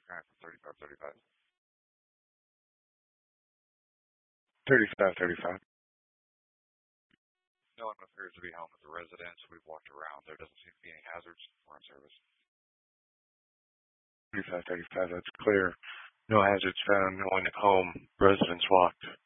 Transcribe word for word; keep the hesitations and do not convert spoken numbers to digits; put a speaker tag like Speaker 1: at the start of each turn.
Speaker 1: Grant from thirty-five thirty-five.
Speaker 2: thirty-five thirty-five.
Speaker 1: No one appears to be home at the residence. We've walked around. There doesn't seem to be any hazards. We're on service.
Speaker 2: thirty-five thirty-five, that's clear. No hazards found. No one at home. Residents walked.